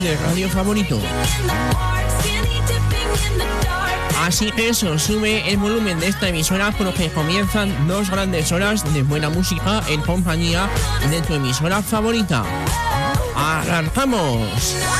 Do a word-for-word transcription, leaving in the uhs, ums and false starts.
de radio favorito. Así que eso, sube el volumen de esta emisora porque comienzan dos grandes horas de buena música en compañía de tu emisora favorita. ¡Arrancamos!